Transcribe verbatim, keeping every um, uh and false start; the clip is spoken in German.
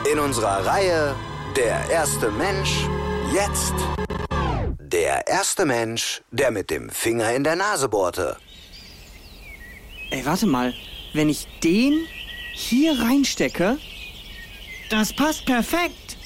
In unserer Reihe Der erste Mensch, jetzt der erste Mensch, der mit dem Finger in der Nase bohrte. Ey, warte mal. Wenn ich den hier reinstecke, das passt perfekt.